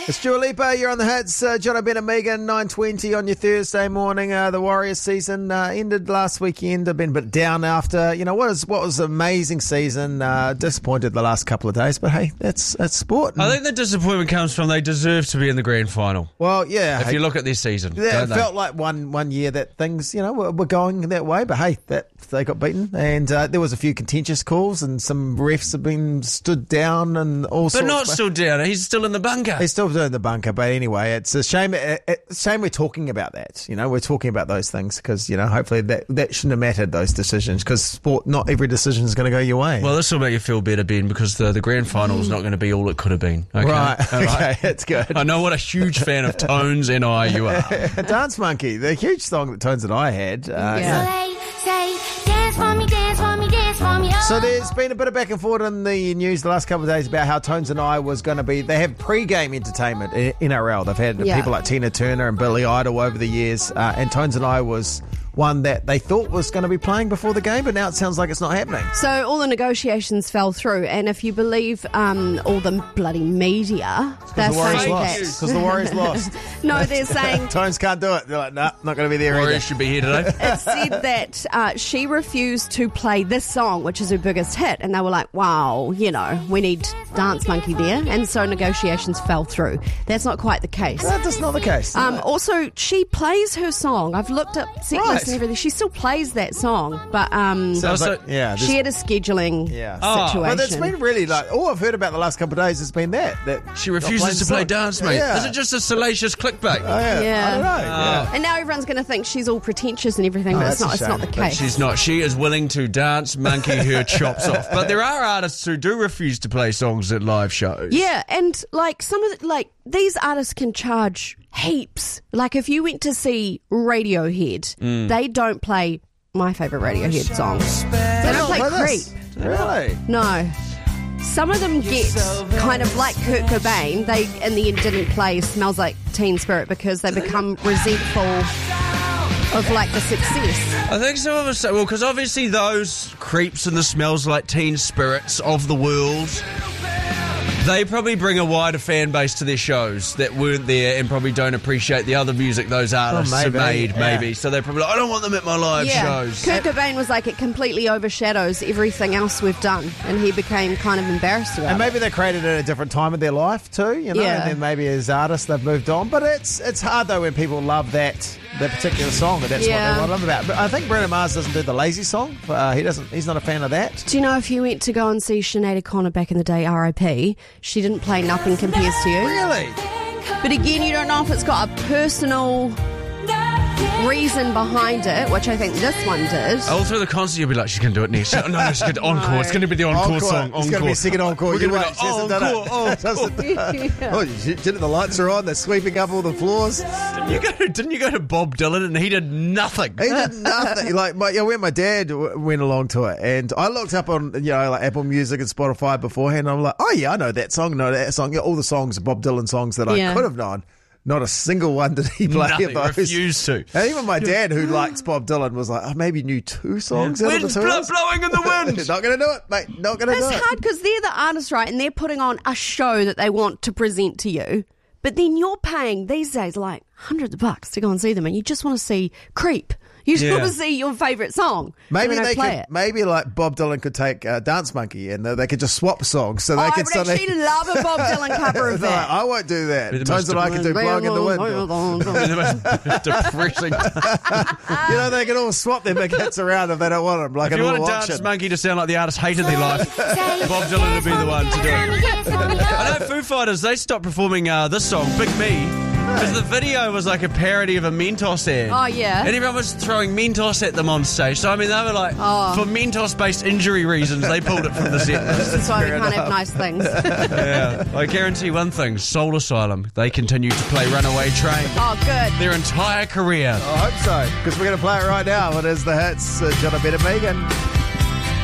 It's Dua Lipa, you're on the hits. John Ben and Megan, 9:20 on your Thursday morning. The Warriors season ended last weekend. I've been a bit down after, what was an amazing season. Disappointed the last couple of days, but hey, that's sport. I think the disappointment comes from they deserve to be in the grand final. Well, yeah. If you look at their season. Yeah, it felt like one year that things, were going that way, but hey, they got beaten. And there was a few contentious calls and some refs have been stood down and all sorts. But not stood down. He's still in the bunker. He's still in the bunker, but anyway, it's a shame. It's a shame we're talking about that. We're talking about those things because hopefully that shouldn't have mattered, those decisions, because sport, not every decision is going to go your way. Well, this will make you feel better, Ben, because the grand final is not going to be all it could have been. Okay? Right. Okay, that's good. I know what a huge fan of Tones and I you are. Dance Monkey, the huge song that Tones and I had. So there's been a bit of back and forth in the news the last couple of days about how Tones and I was going to be. They have pre-game entertainment in NRL. They've had people like Tina Turner and Billy Idol over the years, and Tones and I was one that they thought was going to be playing before the game, but now it sounds like it's not happening. So all the negotiations fell through, and if you believe all the bloody media, they're saying that because the Warriors lost. No, they're saying Tones can't do it. They're like, nah, not going to be there. Warriors should be here today. It said that she refused to play this song, which is her biggest hit, and they were like, wow, we need Dance Monkey there, and so negotiations fell through. That's not quite the case. That's not the case. Also, she plays her song. I've looked up set list and everything. She still plays that song, but she had a scheduling situation. But it's been really all I've heard about the last couple of days has been that she refuses to play Dance Monkey. Yeah. Is it just a salacious clickbait? Yeah. I don't know. Yeah. And now everyone's going to think she's all pretentious and everything, but it's not. It's not the case. But she's not. She is willing to dance monkey her chops off. But there are artists who do refuse to play songs at live shows. Yeah, and some of these artists can charge heaps. Like if you went to see Radiohead, they don't play my favourite Radiohead song. They don't play Creep. Really? No. Some of them get kind of like Kurt Cobain. They in the end didn't play Smells Like Teen Spirit because they become resentful of the success. I think some of us, because obviously those creeps and the Smells Like Teen Spirits of the world, they probably bring a wider fan base to their shows that weren't there and probably don't appreciate the other music those artists have made, maybe. So they're probably like, I don't want them at my live shows. Kurt Cobain was like, it completely overshadows everything else we've done, and he became kind of embarrassed about it. And maybe they created it at a different time of their life too, and then maybe as artists they've moved on. But it's hard though when people love that particular song, that's what they love about. But I think Bruno Mars doesn't do the lazy song. He's not a fan of that. Do you know if you went to go and see Sinead O'Connor back in the day, R.I.P., she didn't play Nothing Compares to You? Really? But again, you don't know if it's got a personal reason behind it, which I think this one did. All through the concert, you'll be like, she's going to do it next. No, she's going to encore. It's going to be the encore song. It's going to be a second encore. We're going to go, Oh, the lights are on. They're sweeping up all the floors. Didn't you go to Bob Dylan and he did nothing? He did nothing. When my dad went along to it, and I looked up on Apple Music and Spotify beforehand, and I'm like, oh yeah, I know that song. All the songs are Bob Dylan songs that I could have known. Not a single one did he play of those. Refused to. And even my dad, who likes Bob Dylan, was like, maybe knew 2 songs out of the 2. Wind's blowing in the wind. Not going to do it, mate. Not going to do it. It's hard because they're the artists, right? And they're putting on a show that they want to present to you. But then you're paying these days like hundreds of bucks to go and see them, and you just want to see Creep. You just want to see your favourite song. Maybe they play it. Maybe Bob Dylan could take Dance Monkey and they could just swap songs. So they could I would actually love a Bob Dylan cover of that. I won't do that. Tones and I can do Blowing in the Wind. The most depressing. They can all swap their big hits around if they don't want them. Like if you want a Dance Monkey to sound like the artist hated their life, Bob Dylan would be the one to do it. I know Foo Fighters, they stopped performing this song, Big Me, because the video was like a parody of a Mentos ad. Oh, yeah. And everyone was throwing Mentos at them on stage. So, they were like, for Mentos-based injury reasons, they pulled it from the set list. That's why we can't have nice things. Yeah. I guarantee one thing, Soul Asylum, they continue to play Runaway Train. Oh, good. Their entire career. I hope so, because we're going to play it right now. It is the hits, John Ben and Megan.